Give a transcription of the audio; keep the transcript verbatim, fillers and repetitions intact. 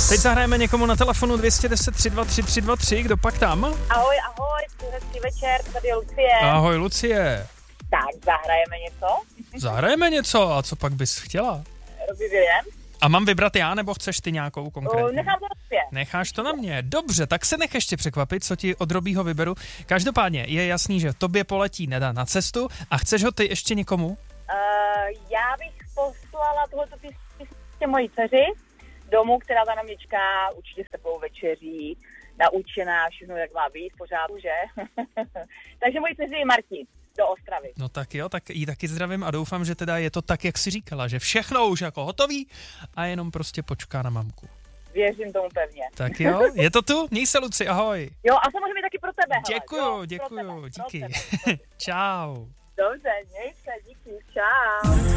Teď zahrajeme někomu na telefonu dvě stě deset tři dva tři tři dva tři, kdo pak tam? Ahoj, ahoj, hezký večer, tady je Lucie. Ahoj Lucie. Tak, zahrajeme něco? Zahrajeme něco, a co pak bys chtěla? Robbie Williams. A mám vybrat já, nebo chceš ty nějakou konkrétní? Uh, nechám to na tobě. Necháš to na mě. Dobře, tak se nech ještě překvapit, co ti od Robbieho vyberu. Každopádně je jasný, že tobě poletí Neda na cestu a chceš ho ty ještě někomu? Uh, já bych poslala tohoto písničky mojí dceři domů, která za mě čeká, určitě s teplou večeří, naučená, všechno jak má být, pořád, že? Takže mojí dceři je Marti do Ostravy. No tak jo, tak jí taky zdravím a doufám, že teda je to tak, jak jsi říkala, že všechno už jako hotový a jenom prostě počká na mamku. Věřím tomu pevně. Tak jo, je to tu? Měj se, Luci, ahoj. Jo, a samozřejmě taky pro tebe. Děkuju, hele, jo, děkuju, pro tebe, díky. pro tebe, pro tebe. Čau. Dobře, měj se, díky, čau.